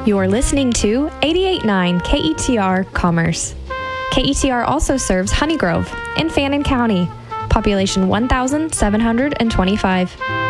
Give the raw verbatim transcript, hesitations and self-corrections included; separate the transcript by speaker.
Speaker 1: You're listening to eighty-eight point nine K E T R Commerce. K E T R also serves Honey Grove in Fannin County, population one thousand seven hundred twenty-five.